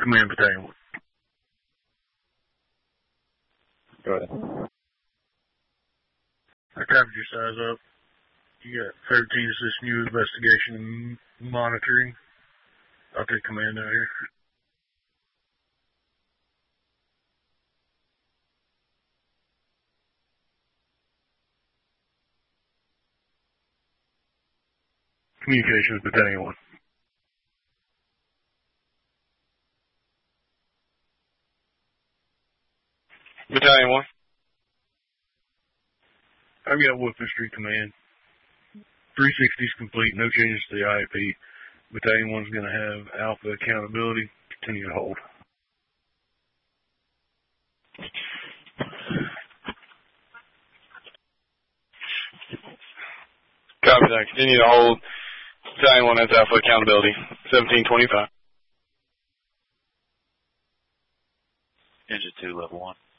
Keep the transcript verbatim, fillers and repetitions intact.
Command Battalion one. Go ahead. I copied your size up. You got thirteen assisting you with investigation and monitoring. I'll take command out here. Communications Battalion one. Battalion one. I've got Woodford Street Command. three sixty's complete, no changes to the I A P. Battalion one's going to have Alpha accountability. Continue to hold. Copy that. Continue to hold. Battalion one has Alpha accountability. seventeen twenty-five. Engine two, level one.